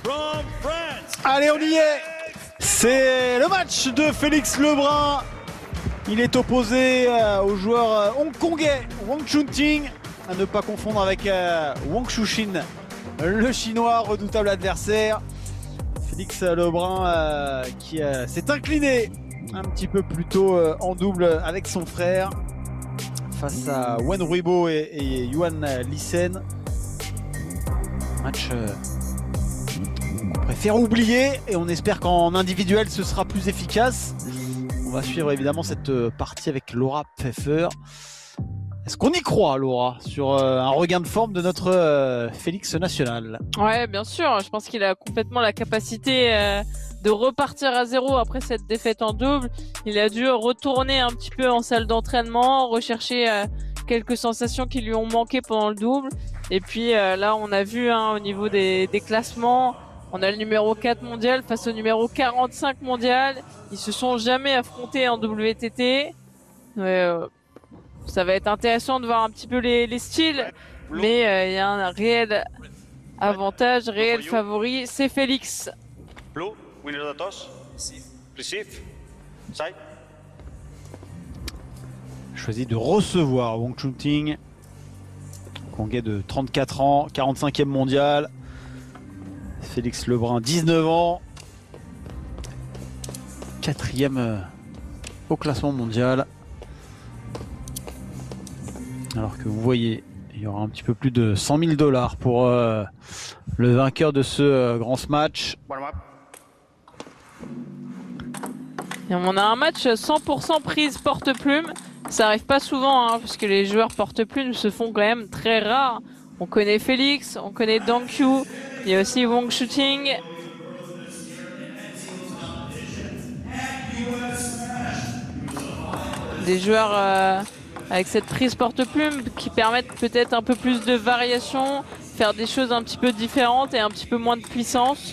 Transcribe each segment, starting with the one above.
Allez, on y est. C'est le match de Félix Lebrun. Il est opposé au joueur hongkongais Wang Chunting, à ne pas confondre avec Wang Shuxin, le chinois, redoutable adversaire. Félix Lebrun qui s'est incliné un petit peu plus tôt en double avec son frère face à Wen Ruibo et Yuan Lissen. Match qu'on préfère oublier et on espère qu'en individuel ce sera plus efficace. On va suivre évidemment cette partie avec Laura Pfeffer. Est-ce qu'on y croit, Laura, sur un regain de forme de notre Félix national? Ouais, bien sûr. Je pense qu'il a complètement la capacité de repartir à zéro après cette défaite en double. Il a dû retourner un petit peu en salle d'entraînement, rechercher quelques sensations qui lui ont manqué pendant le double. Et puis là, on a vu au niveau des classements, on a le numéro 4 mondial face au numéro 45 mondial. Ils se sont jamais affrontés en WTT. Ça va être intéressant de voir un petit peu les styles, mais il y a un réel avantage, réel favori, c'est Félix. Blue, winner the toss. Receive. Side. Choisi de recevoir Wang Chunting, Congolais de 34 ans, 45e mondial. Félix Lebrun, 19 ans, 4e au classement mondial. Alors que vous voyez, il y aura un petit peu plus de 100 000 $ pour le vainqueur de ce grand match. Et on a un match 100% prise porte-plume. Ça arrive pas souvent, parce que les joueurs porte-plume se font quand même très rares. On connaît Félix, on connaît Dong Q, il y a aussi Wang Shuxin. Des joueurs avec cette prise porte-plume qui permettent peut-être un peu plus de variation, faire des choses un petit peu différentes et un petit peu moins de puissance.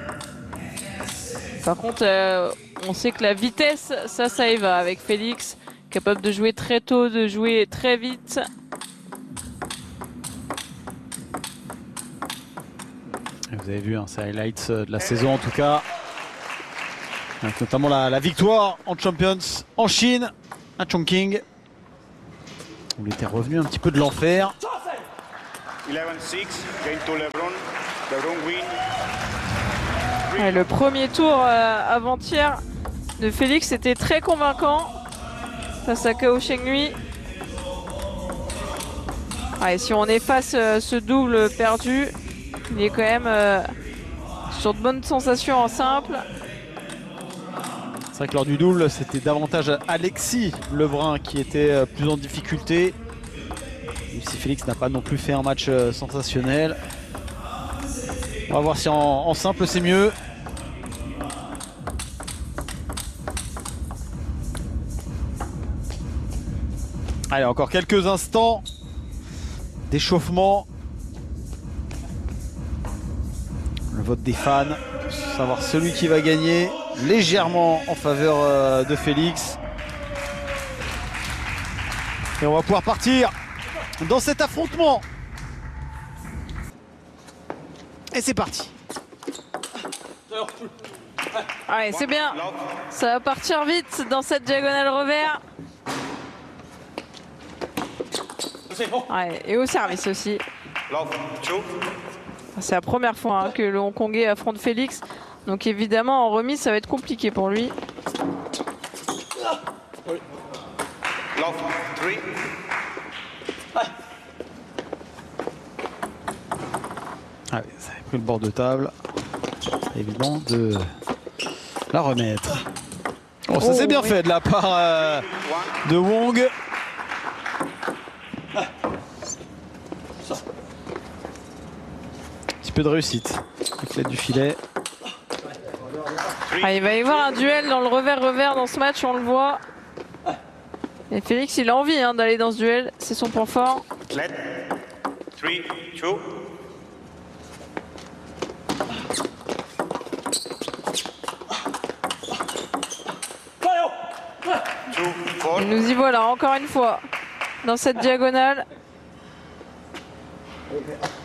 Par contre, on sait que la vitesse, ça y va avec Félix, capable de jouer très tôt, de jouer très vite. Vous avez vu, ces highlights de la saison en tout cas. Avec notamment la victoire en Champions en Chine à Chongqing. On était revenu un petit peu de l'enfer. 11-6, game to Lebron. Lebron win. Ouais, le premier tour avant-hier de Félix était très convaincant face à Cao Chenghui. Ouais, si on efface ce double perdu, il est quand même sur de bonnes sensations en simple. C'est vrai que lors du double, c'était davantage Alexis Lebrun qui était plus en difficulté. Même si Félix n'a pas non plus fait un match sensationnel. On va voir si en simple c'est mieux. Allez, encore quelques instants d'échauffement. Le vote des fans, savoir celui qui va gagner, légèrement en faveur de Félix. Et on va pouvoir partir dans cet affrontement. Et c'est parti. Ouais, c'est bien. Ça va partir vite dans cette diagonale revers. Ouais, et au service aussi. C'est la première fois que le Hongkongais affronte Félix. Donc évidemment, en remise, ça va être compliqué pour lui. Ah oui, ça avait pris le bord de table. C'est évident de la remettre. Oh, ça c'est bien fait de la part de Wong. Un petit peu de réussite. Éclat du filet. Ah, il va y avoir un duel dans le revers-revers dans ce match, on le voit. Et Félix, il a envie d'aller dans ce duel, c'est son point fort. 3, 2. Et nous y voilà encore une fois dans cette diagonale.